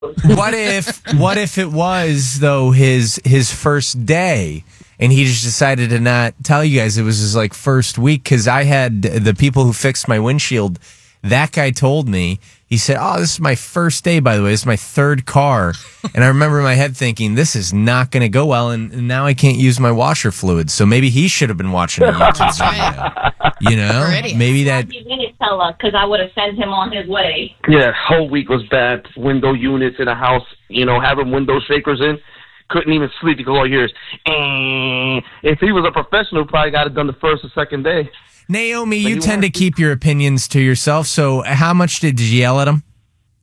What if it was though his first day and he just decided to not tell you guys it was his like first week? Because I had the people who fixed my windshield. That guy told me, he said, "Oh, this is my first day, by the way. This is my third car." And I remember in my head thinking, this is not going to go well. And now I can't use my washer fluid. So maybe he should have been watching a YouTube video. You know, maybe that. He didn't tell us because I would have sent him on his way. Yeah, whole week was bad. Window units in a house, having window shakers in. Couldn't even sleep because all you hear is, if he was a professional, probably got it done the first or second day. Naomi, you tend to keep your opinions to yourself. So how much did you yell at him?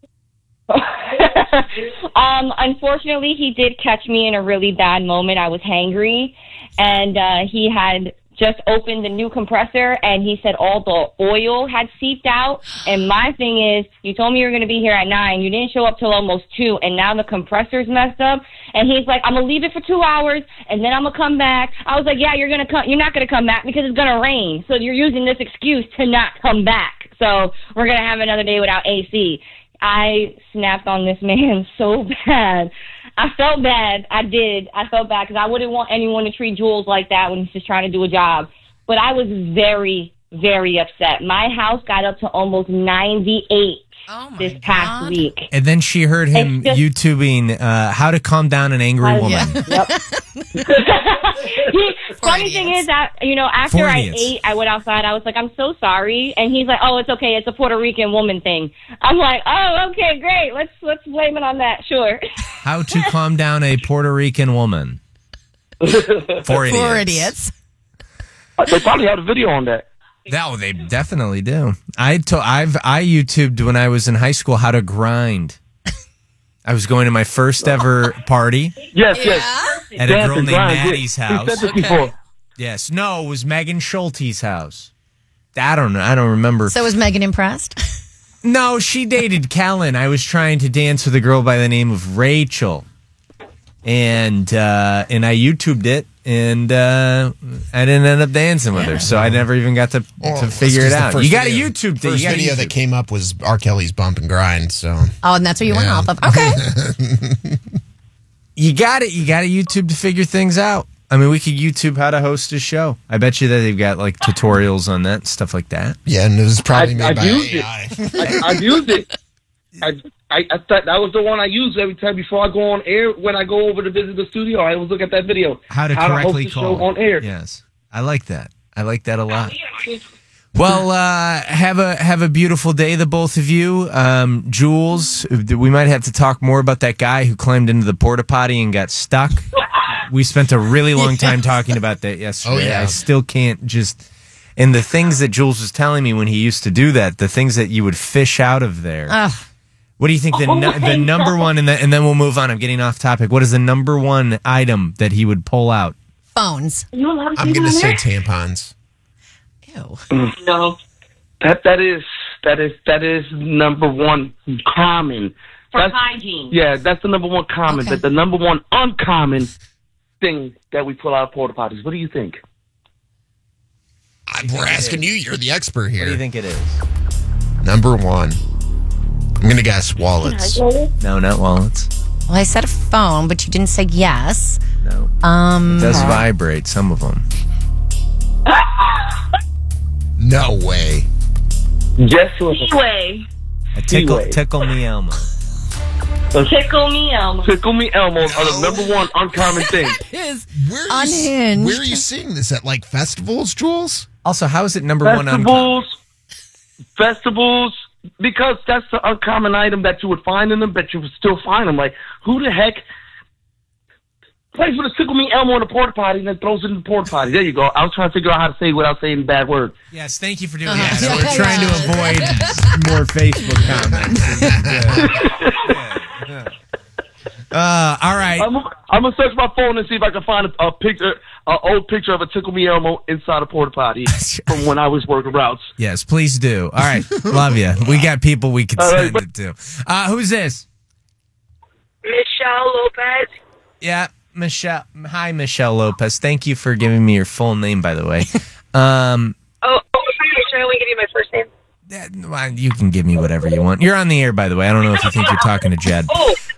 Unfortunately, he did catch me in a really bad moment. I was hangry, and he had just opened the new compressor, and he said all the oil had seeped out. And my thing is, you told me you were going to be here at 9. You didn't show up till almost 2, and now the compressor's messed up. And he's like, I'm going to leave it for 2 hours, and then I'm going to come back. I was like, yeah, you're not going to come back because it's going to rain. So you're using this excuse to not come back. So we're going to have another day without AC. I snapped on this man so bad. I felt bad. I did. I felt bad because I wouldn't want anyone to treat Jules like that when he's just trying to do a job. But I was very, very upset. My house got up to almost 98 this past week. And then she heard him YouTubing how to calm down an angry woman. Yep. Funny thing is that, after I ate, I went outside. I was like, I'm so sorry. And he's like, oh, it's okay. It's a Puerto Rican woman thing. I'm like, oh, okay, great. Let's blame it on that. Sure. How to calm down a Puerto Rican woman. For idiots. They probably have a video on that. No, they definitely do. I YouTubed when I was in high school how to grind. I was going to my first ever party. Yes. At a girl named Maddie's house. You said this before. Yes. No, it was Megan Schulte's house. I don't know. I don't remember. So was Megan impressed? No, she dated Kellen. I was trying to dance with a girl by the name of Rachel. And I YouTubed it, and I didn't end up dancing with her, so I never even got to figure it out. You got a YouTube thing. The first video that came up was R. Kelly's Bump and Grind. So and that's what you went off of. Okay. You got it. You got to YouTube to figure things out. I mean, we could YouTube how to host a show. I bet you that they've got like tutorials on that, stuff like that. Yeah, and it was probably made by AI. I've used it. I thought that was the one I use every time before I go on air. When I go over to visit the studio, I always look at that video. How to correctly host call show on air. Yes, I like that. I like that a lot. Well, have a beautiful day, the both of you. Jules, we might have to talk more about that guy who climbed into the porta potty and got stuck. We spent a really long time talking about that yesterday. Oh, yeah. I still can't just... And the things that Jules was telling me when he used to do that, the things that you would fish out of there. What do you think the number one, and then we'll move on. I'm getting off topic. What is the number one item that he would pull out? Phones. I'm going to say tampons. Ew. No, that is number one common. For hygiene. Yeah, that's the number one common. Okay. But the number one uncommon thing that we pull out of porta potties. What do you think? We're asking you. You're the expert here. What do you think it is? Number one. I'm going to guess wallets. No, not wallets. Well, I said a phone, but you didn't say yes. No. It does vibrate, some of them. No way. Guess what? Anyway. Tickle Me Elmo. Tickle Me Elmo. Tickle Me Elmo are the number one uncommon thing. Where are you seeing this at, like, festivals, Jules? Also, how is it number one uncommon? Festivals, because that's the uncommon item that you would find in them, but you would still find them. Like, who the heck plays with a Tickle Me Elmo in a porta potty and then throws it in the porta potty? There you go. I was trying to figure out how to say it without saying bad words. Yes, thank you for doing that. We're trying to avoid more Facebook comments. All right. I'm gonna search my phone and see if I can find a picture, an old picture of a Tickle Me Elmo inside a porta potty from when I was working routes. Yes, please do. All right, love you. We got people we could send it to. Who's this? Michelle Lopez. Yeah, Michelle. Hi, Michelle Lopez. Thank you for giving me your full name, by the way. Should I only give you my first name? You can give me whatever you want. You're on the air, by the way. I don't know if you think you're talking to Jed. Oh,